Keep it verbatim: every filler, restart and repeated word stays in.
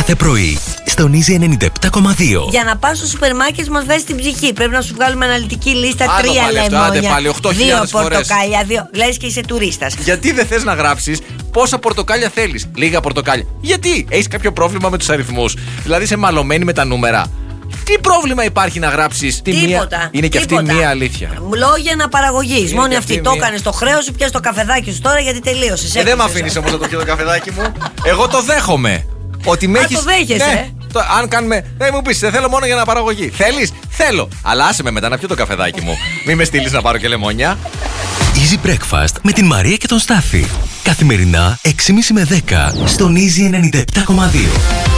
κάθε πρωί στον Easy ενενήντα επτά κόμμα δύο. Για να πας στο σούπερ μάρκετ μας βάζει την ψυχή. Πρέπει να σου βγάλουμε αναλυτική λίστα. Άντε τρία πάλι αυτό, άντε πάλι, οκτώ λεμόνια, δύο χιλιάδες φορές. πορτοκάλια, δύο. Λες και είσαι τουρίστας. Γιατί δεν θες να γράψεις πόσα πορτοκάλια θέλεις? Λίγα πορτοκάλια. Γιατί? Έχεις κάποιο πρόβλημα με τους αριθμούς? Δηλαδή είσαι μαλωμένη με τα νούμερα? Τι πρόβλημα υπάρχει να γράψεις τη μία? Τίποτα. Είναι και τίποτα. αυτή μία αλήθεια. Λόγια αναπαραγωγής. Είναι Μόνη και αυτή αυτή το μία. έκανε στο χρέο σου, πιάσει το καφεδάκι σου τώρα γιατί τελείωσε. Ε, δεν με αφήνεις όμως να το πιω το καφεδάκι μου. Εγώ το δέχομαι. Ότι με Α, έχεις. το δέχεσαι, Ναι. Το, αν κάνουμε. Δεν μου πεις, δεν θέλω μόνο για αναπαραγωγή. Θέλεις? Θέλω. Αλλά άσε με μετά να πιω το καφεδάκι μου. Μην με στείλεις να πάρω και λεμόνια. Easy Breakfast με την Μαρία και τον Στάφη. Καθημερινά έξι και μισή με δέκα στον Easy ενενήντα επτά κόμμα δύο.